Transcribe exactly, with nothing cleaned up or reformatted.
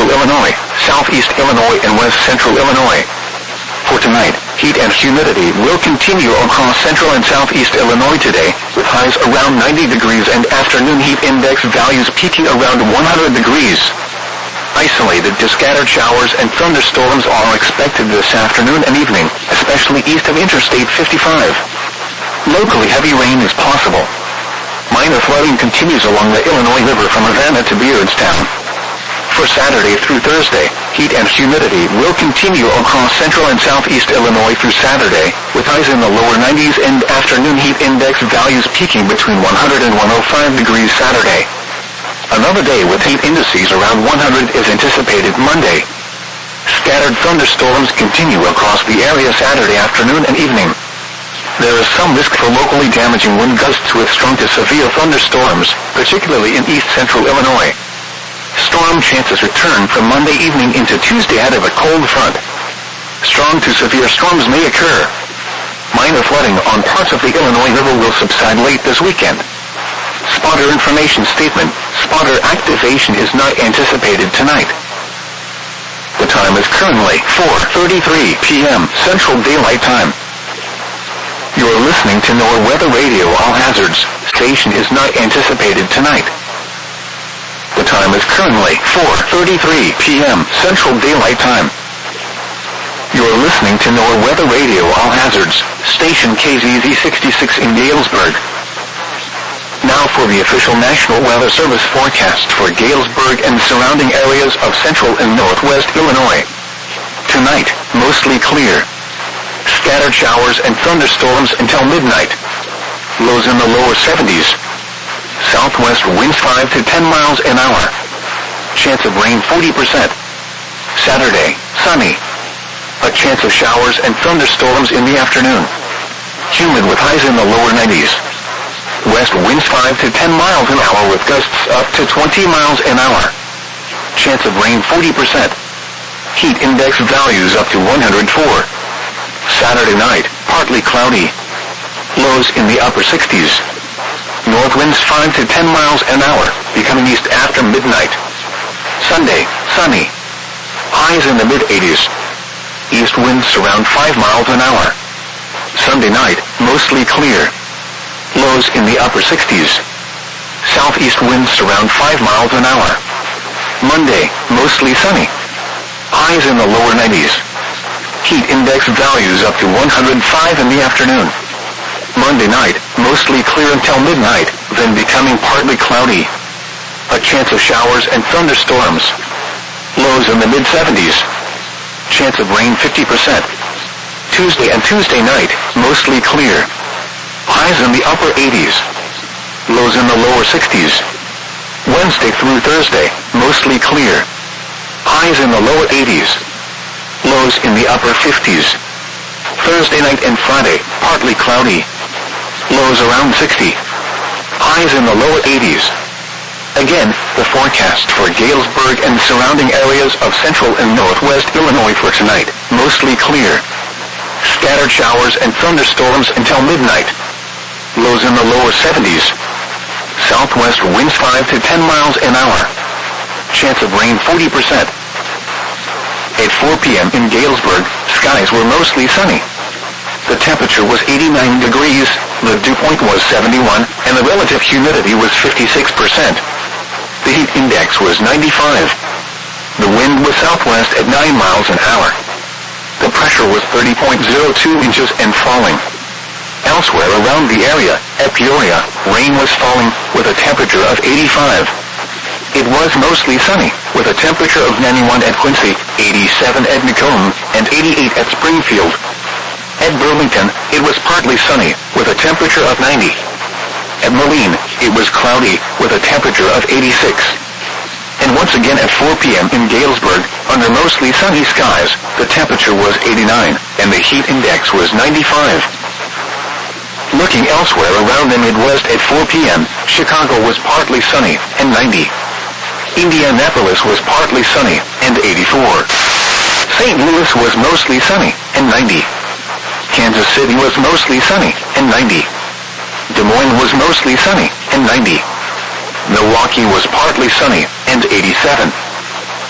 central Illinois, southeast Illinois, and west central Illinois. For tonight, heat and humidity will continue across central and southeast Illinois today, with highs around ninety degrees and afternoon heat index values peaking around one hundred degrees. Isolated to scattered showers and thunderstorms are expected this afternoon and evening, especially east of Interstate fifty-five. Locally heavy rain is possible. Minor flooding continues along the Illinois River from Havana to Beardstown. For Saturday through Thursday, heat and humidity will continue across central and southeast Illinois through Saturday, with highs in the lower nineties and afternoon heat index values peaking between one hundred and one hundred five degrees Saturday. Another day with heat indices around one hundred is anticipated Monday. Scattered thunderstorms continue across the area Saturday afternoon and evening. There is some risk for locally damaging wind gusts with strong to severe thunderstorms, particularly in east central Illinois. Storm chances return from Monday evening into Tuesday ahead of a cold front. Strong to severe storms may occur. Minor flooding on parts of the Illinois River will subside late this weekend. Spotter information statement. Spotter activation is not anticipated tonight. The time is currently four thirty-three p.m. Central Daylight Time. You are listening to NOAA Weather Radio. All hazards. Station is not anticipated tonight. The time is currently four thirty-three p.m. Central Daylight Time. You are listening to NOAA Weather Radio. All hazards. Station K Z Z sixty-six in Galesburg. Now for the official National Weather Service forecast for Galesburg and surrounding areas of central and northwest Illinois. Tonight, mostly clear. Scattered showers and thunderstorms until midnight. Lows in the lower seventies. Southwest winds five to ten miles an hour. Chance of rain forty percent. Saturday, sunny. A chance of showers and thunderstorms in the afternoon. Humid with highs in the lower nineties. West winds five to ten miles an hour with gusts up to twenty miles an hour. Chance of rain forty percent. Heat index values up to one hundred four. Saturday night, partly cloudy. Lows in the upper sixties. North winds five to ten miles an hour, becoming east after midnight. Sunday, sunny. Highs in the mid-eighties. East winds around five miles an hour. Sunday night, mostly clear. Lows in the upper sixties. Southeast winds around five miles an hour. Monday, mostly sunny. Highs in the lower nineties. Heat index values up to one hundred five in the afternoon. Monday night, mostly clear until midnight, then becoming partly cloudy. A chance of showers and thunderstorms. Lows in the mid-seventies. Chance of rain fifty percent. Tuesday and Tuesday night, mostly clear. Highs in the upper eighties. Lows in the lower sixties. Wednesday through Thursday, mostly clear. Highs in the lower eighties. Lows in the upper fifties. Thursday night and Friday, partly cloudy. Lows around sixty. Highs in the lower eighties. Again, the forecast for Galesburg and surrounding areas of central and northwest Illinois for tonight, mostly clear. Scattered showers and thunderstorms until midnight. Lows in the lower seventies. Southwest winds five to ten miles an hour. Chance of rain forty percent. At four p.m. in Galesburg, skies were mostly sunny. The temperature was eighty-nine degrees, the dew point was seventy-one, and the relative humidity was fifty-six percent. The heat index was ninety-five. The wind was southwest at nine miles an hour. The pressure was thirty point zero two inches and falling. Elsewhere around the area, at Peoria, rain was falling, with a temperature of eighty-five. It was mostly sunny, with a temperature of ninety-one at Quincy, eighty-seven at Macomb, and eighty-eight at Springfield. At Burlington, it was partly sunny, with a temperature of ninety. At Moline, it was cloudy, with a temperature of eighty-six. And once again at four p.m. in Galesburg, under mostly sunny skies, the temperature was eighty-nine, and the heat index was ninety-five. Looking elsewhere around the Midwest at four p.m., Chicago was partly sunny, and ninety. Indianapolis was partly sunny, and eighty-four. Saint Louis was mostly sunny, and ninety. Kansas City was mostly sunny, and ninety. Des Moines was mostly sunny, and ninety. Milwaukee was partly sunny, and eighty-seven.